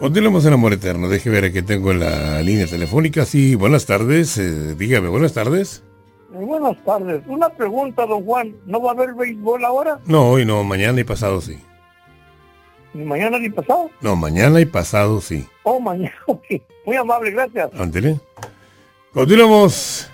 Continuamos en Amor Eterno. Deje ver a que tengo en la línea telefónica. Sí, buenas tardes. Dígame, buenas tardes. Buenas tardes. Una pregunta, don Juan. ¿No va a haber béisbol ahora? No, hoy no, mañana y pasado sí. ¿Ni mañana ni pasado? No, mañana y pasado sí. Oh, mañana, ok. Muy amable, gracias. Ándele. Continuamos